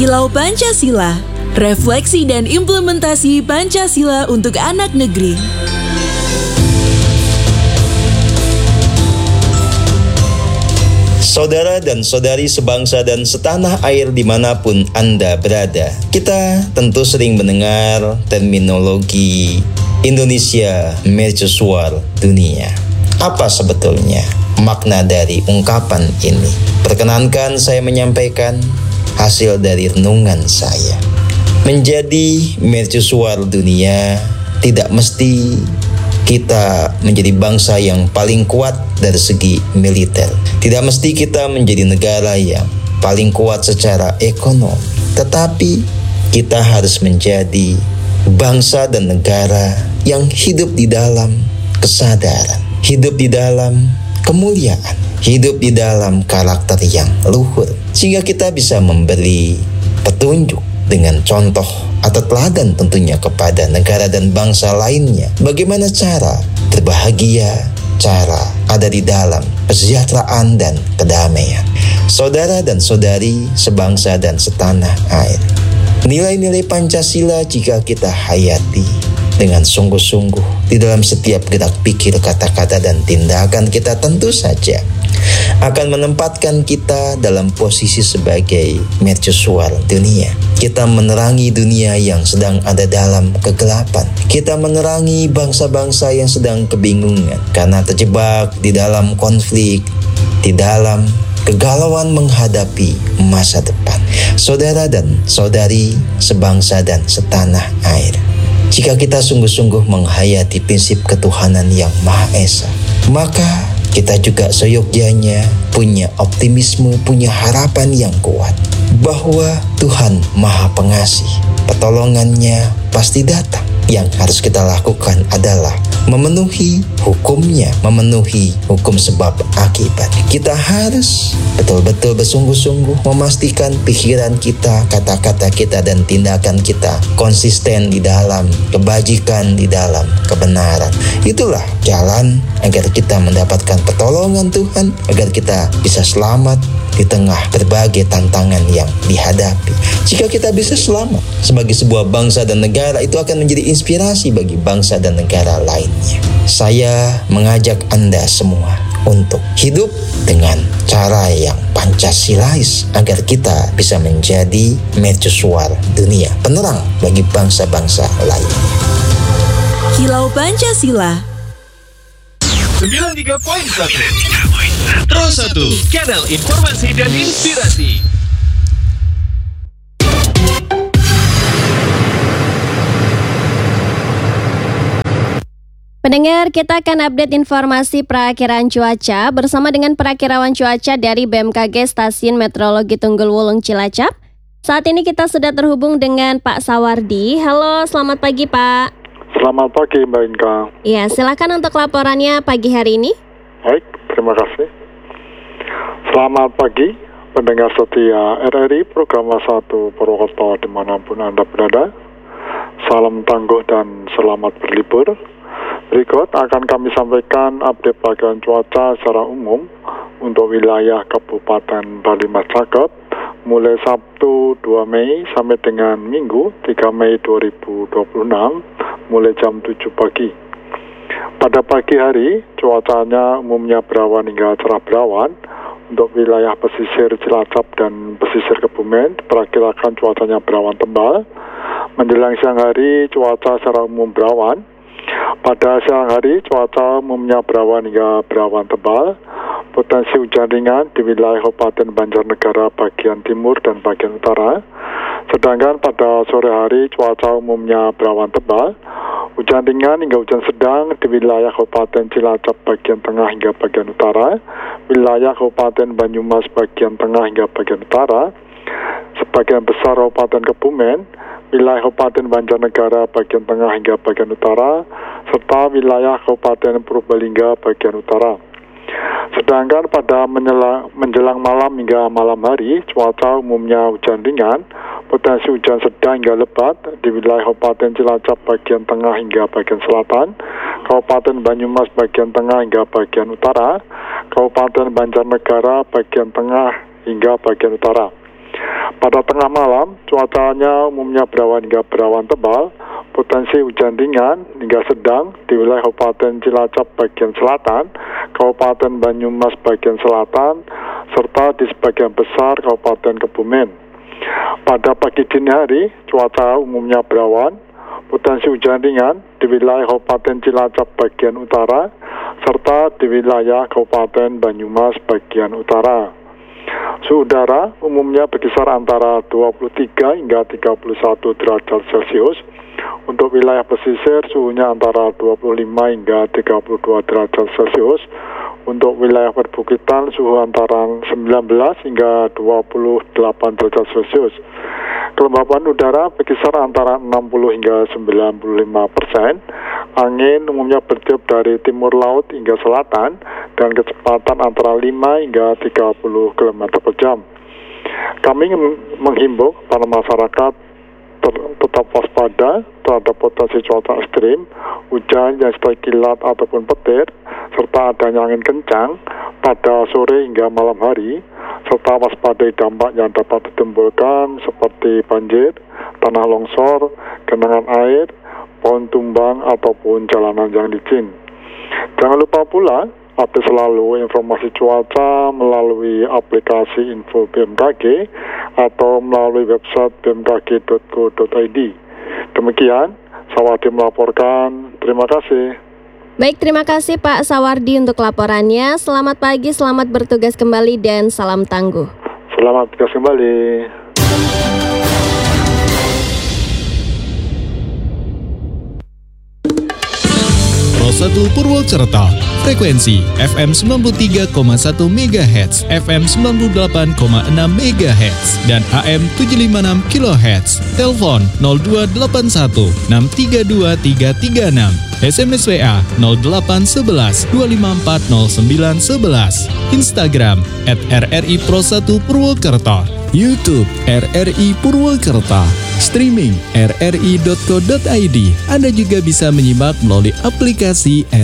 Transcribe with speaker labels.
Speaker 1: Kilau Pancasila, refleksi dan implementasi Pancasila untuk anak negeri.
Speaker 2: Saudara dan saudari sebangsa dan setanah air dimanapun Anda berada, kita tentu sering mendengar terminologi Indonesia Mercusuar Dunia. Apa sebetulnya makna dari ungkapan ini? Perkenankan saya menyampaikan hasil dari renungan saya. Menjadi mercusuar dunia tidak mesti kita menjadi bangsa yang paling kuat dari segi militer. Tidak mesti kita menjadi negara yang paling kuat secara ekonomi. Tetapi kita harus menjadi bangsa dan negara yang hidup di dalam kesadaran, hidup di dalam kemuliaan, hidup di dalam karakter yang luhur, sehingga kita bisa memberi petunjuk dengan contoh atau teladan tentunya kepada negara dan bangsa lainnya. Bagaimana cara berbahagia, cara ada di dalam kesejahteraan dan kedamaian. Saudara dan saudari sebangsa dan setanah air, nilai-nilai Pancasila jika kita hayati dengan sungguh-sungguh di dalam setiap gerak pikir, kata-kata, dan tindakan kita, tentu saja akan menempatkan kita dalam posisi sebagai mercusuar dunia. Kita menerangi dunia yang sedang ada dalam kegelapan. Kita menerangi bangsa-bangsa yang sedang kebingungan karena terjebak di dalam konflik, di dalam kegalauan menghadapi masa depan. Saudara dan saudari sebangsa dan setanah air, jika kita sungguh-sungguh menghayati prinsip ketuhanan yang Maha Esa, maka kita juga seyogyanya punya optimisme, punya harapan yang kuat bahwa Tuhan Maha Pengasih, pertolongannya pasti datang. Yang harus kita lakukan adalah memenuhi hukumnya, memenuhi hukum sebab akibat. Kita harus betul-betul bersungguh-sungguh memastikan pikiran kita, kata-kata kita, dan tindakan kita konsisten di dalam kebajikan, di dalam kebenaran. Itulah jalan agar kita mendapatkan pertolongan Tuhan, agar kita bisa selamat di tengah berbagai tantangan yang dihadapi. Jika kita bisa selamat sebagai sebuah bangsa dan negara, itu akan menjadi inspirasi bagi bangsa dan negara lainnya. Saya mengajak Anda semua untuk hidup dengan cara yang Pancasilais agar kita bisa menjadi mercusuar dunia, penerang bagi bangsa-bangsa lainnya.
Speaker 1: Kilau Pancasila
Speaker 3: 93.1 Pro 1, kanal informasi dan inspirasi.
Speaker 4: Pendengar, kita akan update informasi perakiraan cuaca bersama dengan perakirawan cuaca dari BMKG Stasiun Meteorologi Tunggul Wulung Cilacap. Saat ini kita sudah terhubung dengan Pak Sawardi. Halo, selamat pagi Pak.
Speaker 5: Selamat pagi Mbak Inka.
Speaker 4: Ya, silakan untuk laporannya pagi hari ini.
Speaker 5: Baik, terima kasih. Selamat pagi pendengar setia RRI program 1 Purwokerto dimanapun Anda berada. Salam tangguh dan selamat berlibur. Berikut akan kami sampaikan update perakiran cuaca secara umum untuk wilayah Kabupaten Bali Masyarakat mulai Sabtu 2 Mei sampai dengan Minggu 3 Mei 2026 mulai jam 7 pagi. Pada pagi hari, cuacanya umumnya berawan hingga cerah berawan. Untuk wilayah pesisir Cilacap dan pesisir Kebumen, diperkirakan cuacanya berawan tebal. Menjelang siang hari, cuaca secara umum berawan. Pada siang hari, cuaca umumnya berawan hingga berawan tebal. Potensi hujan ringan di wilayah Kabupaten Banjarnegara bagian timur dan bagian utara. Sedangkan pada sore hari, cuaca umumnya berawan tebal. Hujan ringan hingga hujan sedang di wilayah Kabupaten Cilacap bagian tengah hingga bagian utara, wilayah Kabupaten Banyumas bagian tengah hingga bagian utara, sebagian besar Kabupaten Kebumen, wilayah Kabupaten Banjarnegara bagian tengah hingga bagian utara, serta wilayah Kabupaten Purbalingga bagian utara. Sedangkan pada menjelang malam hingga malam hari, cuaca umumnya hujan ringan, potensi hujan sedang hingga lebat di wilayah Kabupaten Cilacap bagian tengah hingga bagian selatan, Kabupaten Banyumas bagian tengah hingga bagian utara, Kabupaten Banjarnegara bagian tengah hingga bagian utara. Pada tengah malam, cuacanya umumnya berawan hingga berawan tebal, potensi hujan ringan hingga sedang di wilayah Kabupaten Cilacap bagian selatan, Kabupaten Banyumas bagian selatan, serta di sebagian besar Kabupaten Kebumen. Pada pagi dini hari, cuaca umumnya berawan, potensi hujan ringan di wilayah Kabupaten Cilacap bagian utara, serta di wilayah Kabupaten Banyumas bagian utara. Suhu udara umumnya berkisar antara 23 hingga 31 derajat Celcius. Untuk wilayah pesisir suhunya antara 25 hingga 32 derajat Celcius. Untuk wilayah perbukitan suhu antara 19 hingga 28 derajat Celcius. Kelembapan udara berkisar antara 60 hingga 95%. Angin umumnya bertiup dari timur laut hingga selatan dan kecepatan antara 5 hingga 30 km per jam. Kami menghimbau para masyarakat tetap waspada terhadap potensi cuaca ekstrim, hujan yang sertai kilat ataupun petir, serta adanya angin kencang pada sore hingga malam hari, serta waspadai dampak yang dapat ditimbulkan seperti banjir, tanah longsor, genangan air, pohon tumbang, ataupun jalanan yang licin. Jangan lupa pula update selalu informasi cuaca melalui aplikasi info BMKG atau melalui website bmkg.go.id. Demikian, Sawardi melaporkan. Terima kasih.
Speaker 4: Baik, terima kasih Pak Sawardi untuk laporannya. Selamat pagi, selamat bertugas kembali, dan salam tangguh.
Speaker 5: Selamat bertugas kembali.
Speaker 3: Pro 1 Purwokerto, frekuensi FM 93,1 MHz, FM 98,6 MHz, dan AM 756 kHz. Telepon 0281 632 336. SMS WA 0811 254 0911. Instagram @RRI Pro 1 Purwokerto. YouTube RRI Purwokerto. Streaming rri.co.id. Anda juga bisa menyimak melalui aplikasi